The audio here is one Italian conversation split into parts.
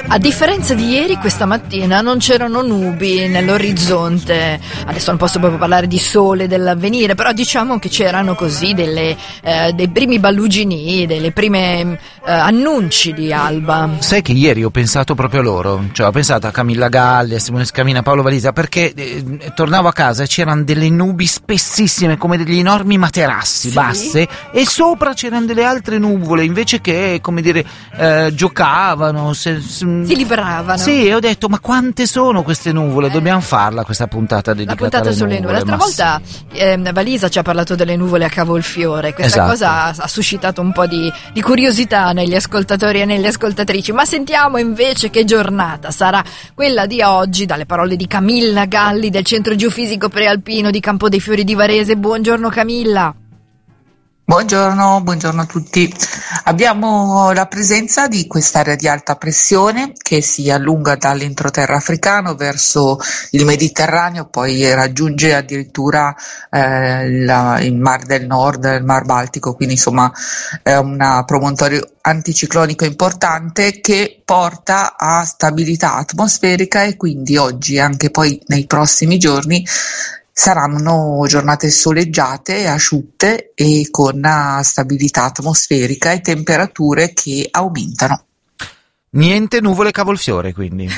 A differenza di ieri, questa mattina non c'erano nubi nell'orizzonte. Adesso non posso proprio parlare di sole dell'avvenire, però diciamo che c'erano così dei primi ballugini, delle prime annunci di alba. Sai che ieri ho pensato proprio a loro, cioè ho pensato a Camilla Galli, a Simone Scamina, Paolo Valisa, perché tornavo a casa e c'erano delle nubi spessissime come degli enormi materassi, sì, basse, e sopra c'erano delle altre nuvole invece che, come dire, giocavano, si liberavano. Sì, e ho detto, ma quante sono queste nuvole? Dobbiamo farla questa puntata dedicata alle nuvole. Sulle nuvole. L'altra volta Valisa ci ha parlato delle nuvole a cavolfiore. Questa cosa ha suscitato un po' di curiosità negli ascoltatori e nelle ascoltatrici. Ma sentiamo invece che giornata sarà quella di oggi, dalle parole di Camilla Galli del Centro Geofisico Prealpino di Campo dei Fiori di Varese. Buongiorno Camilla. Buongiorno a tutti. Abbiamo la presenza di quest'area di alta pressione che si allunga dall'entroterra africano verso il Mediterraneo, poi raggiunge addirittura il Mar del Nord, il Mar Baltico, quindi insomma è un promontorio anticiclonico importante che porta a stabilità atmosferica e quindi oggi e anche poi nei prossimi giorni saranno giornate soleggiate, asciutte e con stabilità atmosferica e temperature che aumentano. Niente nuvole cavolfiore, quindi.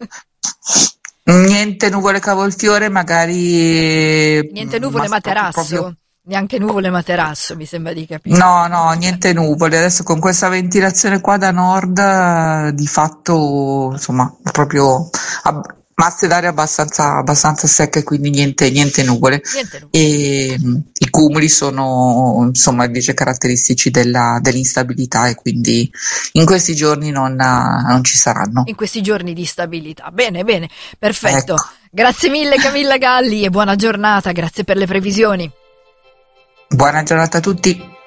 Niente nuvole cavolfiore, magari. Niente nuvole materasso. Proprio... Neanche nuvole materasso, mi sembra di capire. No, niente nuvole. Adesso con questa ventilazione qua da nord, di fatto, insomma, proprio masse d'aria abbastanza secche, quindi niente nuvole. E i cumuli sono, insomma, invece caratteristici dell'instabilità e quindi in questi giorni non ci saranno. In questi giorni di stabilità. Bene, perfetto. Ecco. Grazie mille Camilla Galli e buona giornata, grazie per le previsioni. Buona giornata a tutti.